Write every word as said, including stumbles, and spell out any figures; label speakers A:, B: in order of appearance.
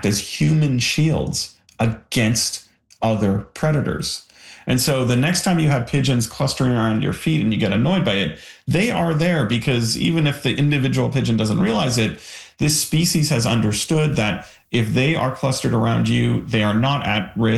A: act as human shields against other predators. And so the next time you have pigeons clustering around your feet and you get annoyed by it, they are there because even if the individual pigeon doesn't realize it, this species has understood that if they are clustered around you, they are not at risk.